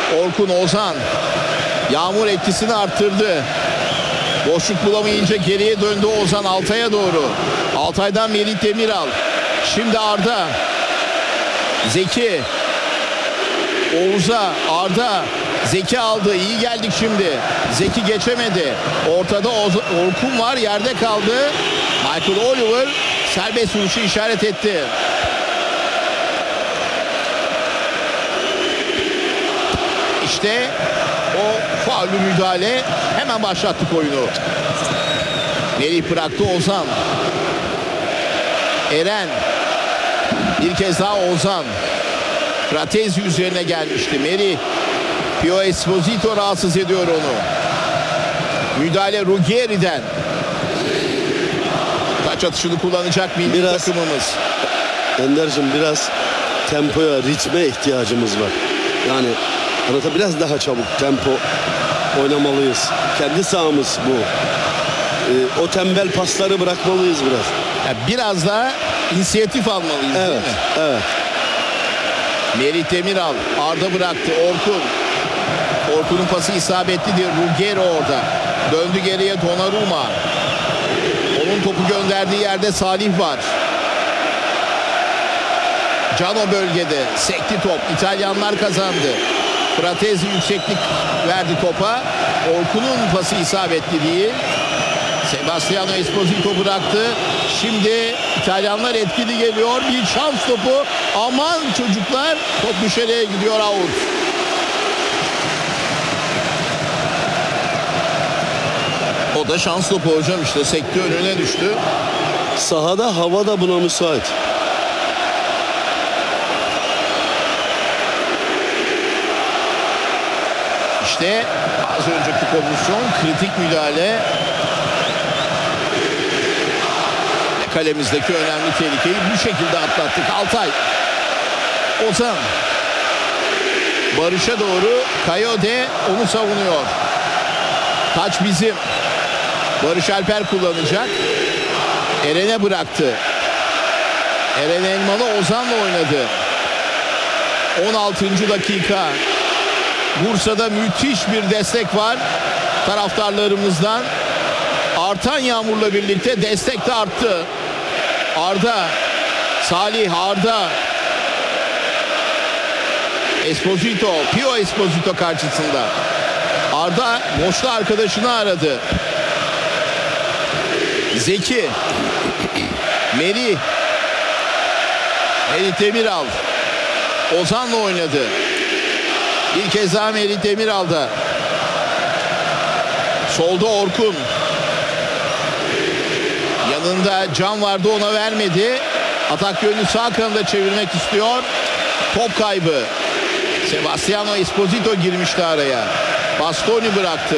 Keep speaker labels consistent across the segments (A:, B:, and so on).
A: Orkun, Ozan. Yağmur etkisini arttırdı. Boşluk bulamayınca geriye döndü Ozan Altay'a doğru. Altay'dan Melih Demiral. Şimdi Arda. Zeki. Oğuz'a, Arda. Zeki aldı. İyi geldik şimdi. Zeki geçemedi. Ortada Orkun var. Yerde kaldı. Michael Oliver serbest vuruşu işaret etti. İşte o faulü müdahale, hemen başlattık oyunu. Melih bıraktı, Ozan. Eren. Bir kez daha Ozan. Fratezi üzerine gelmişti. Melih. Pio Esposito rahatsız ediyor onu. Müdahale Ruggieri'den. Taç atışını kullanacak milli takımımız.
B: Ender'cim biraz tempoya, ritme ihtiyacımız var. Yani biraz daha çabuk tempo oynamalıyız. Kendi sahamız bu. O tembel pasları bırakmalıyız biraz.
A: Yani biraz daha inisiyatif almalıyız,
B: evet,
A: değil mi?
B: Evet.
A: Melih Demiral. Arda bıraktı. Orkun. Orkun'un pası isabetlidir. Ruggieri orada. Döndü geriye Donnarumma. Onun topu gönderdiği yerde Salih var. Cano bölgede. Sekti top. İtalyanlar kazandı. Fratezi yükseklik verdi topa. Orkun'un pası isabetli değil. Sebastiano Esposito bıraktı. Şimdi İtalyanlar etkili geliyor. Bir şans topu. Aman çocuklar. Top dışarıya gidiyor, out. O da şans topu hocam, işte sekti, önüne düştü.
B: Sahada hava da buna müsait.
A: İşte az önceki pozisyon, kritik müdahale. Kalemizdeki önemli tehlikeyi bu şekilde atlattık. Altay. Ozan. Barış'a doğru Kayode onu savunuyor. Taç bizim. Barış Alper kullanacak. Eren'e bıraktı. Eren Elmalı Ozan'la oynadı. 16. dakika. Bursa'da müthiş bir destek var taraftarlarımızdan. Artan yağmurla birlikte destek de arttı. Arda. Salih, Arda. Esposito. Pio Esposito karşısında. Arda boşta arkadaşını aradı. Zeki. Melih. Melih Demiral. Ozan'la oynadı. Bir kez daha Melih Demiral'da. Solda Orkun. Yanında Can vardı, ona vermedi. Atak yönünü sağ kanada çevirmek istiyor. Top kaybı. Sebastiano Esposito girmişti araya. Bastoni bıraktı.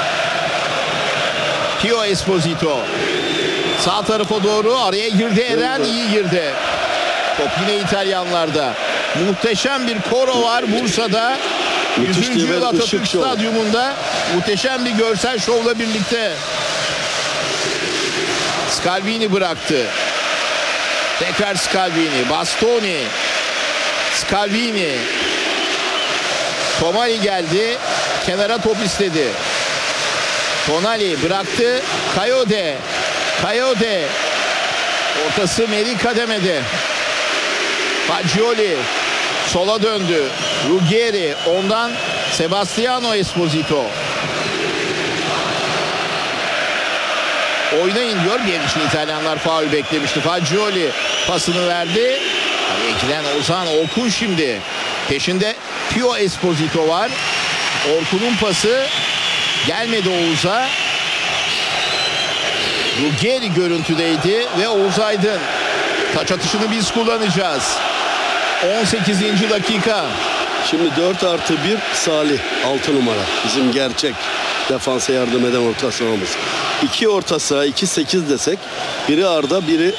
A: Pio Esposito. Sağ tarafa doğru araya girdi Eren, iyi girdi. Top yine İtalyanlarda. Muhteşem bir koro var Bursa'da. 100. yıl Atatürk Stadyumunda. Muhteşem bir görsel şovla birlikte. Scalvini bıraktı. Tekrar Scalvini. Bastoni. Scalvini. Tomali geldi. Kenara top istedi. Tonali bıraktı. Kayode. Kayode. Ortası Melih kademede. Fagioli. Sola döndü. Ruggieri. Ondan Sebastiano Esposito. Oynayın diyor. Bir için İtalyanlar faul beklemişti. Fagioli pasını verdi. İkiden Ozan. Orkun şimdi. Peşinde Pio Esposito var. Orkun'un pası gelmedi Oğuz'a. Ruggieri görüntüdeydi ve Oğuz Aydın. Taç atışını biz kullanacağız. 18. dakika.
B: Şimdi 4+1 Salih 6 numara. Bizim gerçek defansa yardım eden orta sahamız. 2 orta saha, 2-8 desek. Biri Arda, biri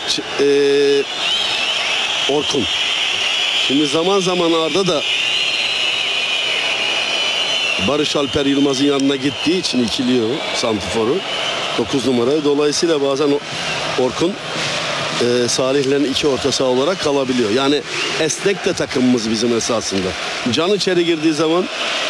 B: Orkun. Şimdi zaman zaman Arda da Barış Alper Yılmaz'ın yanına gittiği için ikiliyor santiforu. 9 numarayı. Dolayısıyla bazen Orkun Salih'lerin 2 orta saha olarak kalabiliyor. Yani esnek de takımımız bizim esasında. Can içeri girdiği zaman